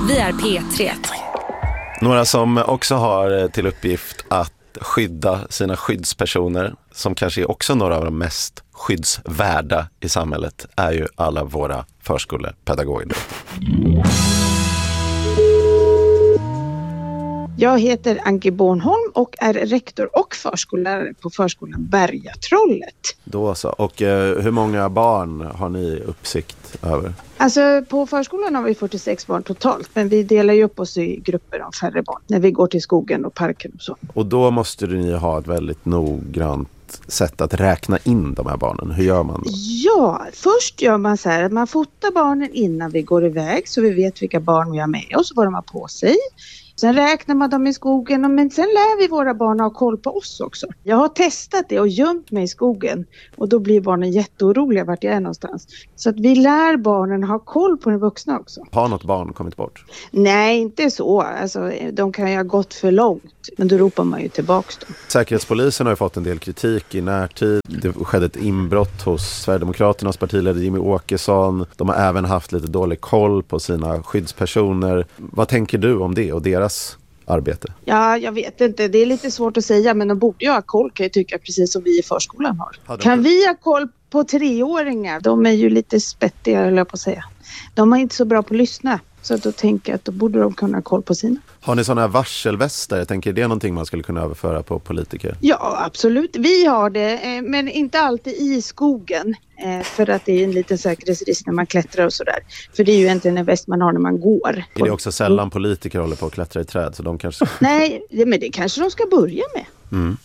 Vi är P3. Några som också har till uppgift att skydda sina skyddspersoner, som kanske är också några av de mest skyddsvärda i samhället, är ju alla våra förskolepedagoger. Jag heter Anki Bornholm och är rektor och förskollärare på förskolan Bergatrollet. Då så. Och hur många barn har ni uppsikt över? Alltså på förskolan har vi 46 barn totalt, men vi delar ju upp oss i grupper av färre barn när vi går till skogen och parken och så. Och då måste ni ha ett väldigt noggrant sätt att räkna in de här barnen. Hur gör man då? Ja, först gör man så här att man fotar barnen innan vi går iväg så vi vet vilka barn vi har med oss och vad de har på sig. Sen räknar man dem i skogen, men sen lär vi våra barn ha koll på oss också. Jag har testat det och gömt mig i skogen och då blir barnen jätteoroliga vart jag är någonstans. Så att vi lär barnen ha koll på de vuxna också. Har något barn kommit bort? Nej, inte så. Alltså, de kan ju ha gått för långt, men då ropar man ju tillbaks dem. Säkerhetspolisen har ju fått en del kritik i närtid. Det skedde ett inbrott hos Sverigedemokraternas partiledare Jimmy Åkesson. De har även haft lite dålig koll på sina skyddspersoner. Vad tänker du om det och deras arbete? Ja, jag vet inte. Det är lite svårt att säga, men de borde ju ha koll, kan jag tycka, precis som vi i förskolan har. Kan vi ha koll på 3-åringar? De är ju lite spettiga, höll jag på att säga. De är inte så bra på att lyssna. Så då tänker jag att då borde de kunna ha koll på sina. Har ni sådana här varselvästar? Jag tänker, är det någonting man skulle kunna överföra på politiker? Ja, absolut. Vi har det, men inte alltid i skogen. För att det är en liten säkerhetsrisk när man klättrar och sådär. För det är ju egentligen en väst man har när man går. Är det också sällan politiker håller på att klättra i träd? Så de kanske... Nej, men det kanske de ska börja med. Mm.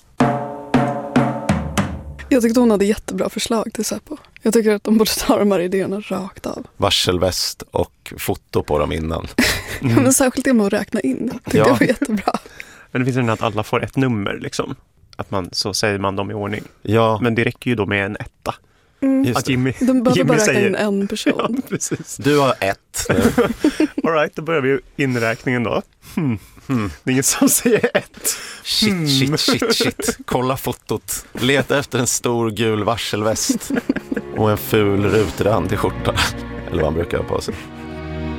Jag tyckte hon hade jättebra förslag till Säpo. Jag tycker att de borde ta de här idéerna rakt av. Varselväst och foto på dem innan. Ja, men särskilt det med att räkna in. Det var jättebra. Men det finns ju att alla får ett nummer liksom. Att man, så säger man dem i ordning. Ja. Men det räcker ju då med en etta. Att de behöver bara räkna in en person. Ja, precis. Du har 1. All right, då börjar vi inräkningen då. Det är inget som säger 1. Shit. Kolla fotot. Leta efter en stor gul varselväst. Och en ful rutrand i skjorta. Eller vad han brukar ha på sig.